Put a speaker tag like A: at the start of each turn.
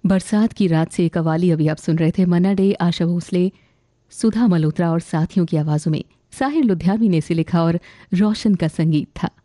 A: बरसात की रात से कवाली अभी आप सुन रहे थे। मन्ना डे, आशा भोसले, सुधा मल्होत्रा और साथियों की आवाजों में। साहिर लुधियानवी ने इसे लिखा और रोशन का संगीत था।